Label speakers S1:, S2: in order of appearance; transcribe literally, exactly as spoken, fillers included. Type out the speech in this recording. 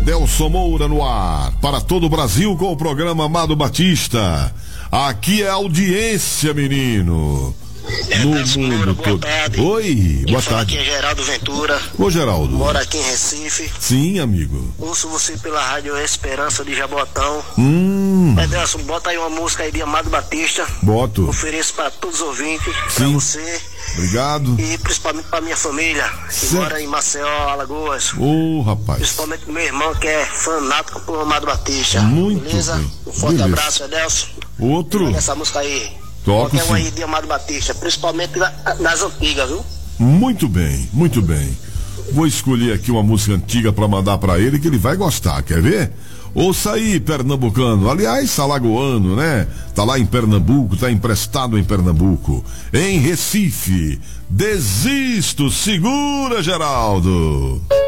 S1: Delson Moura no ar, para todo o Brasil com o programa Amado Batista. Aqui é audiência, menino.
S2: É,
S1: no
S2: Delson
S1: mundo
S2: Moura, boa
S1: todo.
S2: tarde.
S1: Oi, boa
S2: Quem
S1: tarde.
S2: Aqui é Geraldo Ventura.
S1: Ô, Geraldo.
S2: Moro aqui em Recife.
S1: Sim, amigo.
S2: Ouço você pela rádio Esperança de Jabotão.
S1: Hum.
S2: É, Delson, bota aí uma música aí de Amado Batista.
S1: Boto.
S2: Ofereço para todos os ouvintes, para
S1: Sim.
S2: você.
S1: Obrigado.
S2: E principalmente para minha família, que
S1: Certo.
S2: mora em Maceió, Alagoas.
S1: Ô, rapaz.
S2: Principalmente meu irmão, que é fanático por Amado Batista.
S1: Muito
S2: Beleza?
S1: bem.
S2: Um forte
S1: Beleza.
S2: abraço, Adelson.
S1: Outro.
S2: Pega essa música aí.
S1: Toco
S2: Qualquer um
S1: sim.
S2: aí de Amado Batista, principalmente na- nas antigas, viu?
S1: Muito bem, muito bem. Vou escolher aqui uma música antiga pra mandar pra ele que ele vai gostar, quer ver? Ouça aí, pernambucano, aliás, alagoano, né? Tá lá em Pernambuco, tá emprestado em Pernambuco. Em Recife, Desisto, segura, Geraldo.